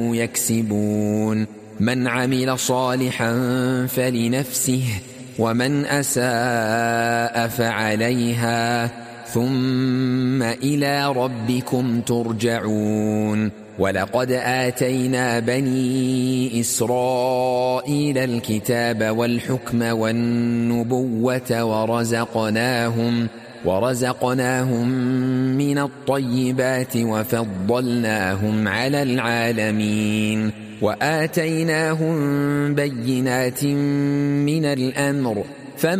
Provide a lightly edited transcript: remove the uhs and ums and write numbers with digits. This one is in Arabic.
يكسبون من عمل صالحا فلنفسه ومن أساء فعليها ثم إلى ربكم ترجعون ولقد آتينا بني إسرائيل الكتاب والحكم والنبوة ورزقناهم من الطيبات وفضلناهم على العالمين وآتيناهم بينات من الأمر